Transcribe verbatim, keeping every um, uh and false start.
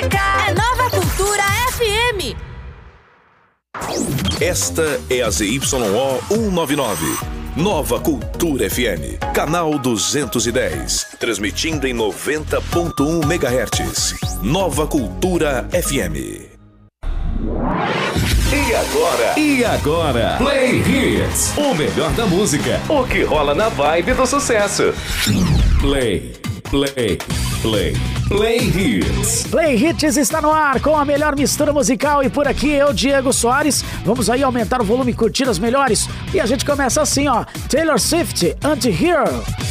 É Nova Cultura F M. Esta é a Z Y O cento e noventa e nove. Nova Cultura F M, canal duzentos e dez, transmitindo em noventa ponto um megahertz. Nova Cultura F M. E agora? E agora? Play Hits, o melhor da música, o que rola na vibe do sucesso. Play, play, play, Play Hits. Play Hits está no ar com a melhor mistura musical e por aqui eu, Diego Soares, vamos aí aumentar o volume e curtir as melhores. E a gente começa assim, ó, Taylor Swift, Anti-Hero.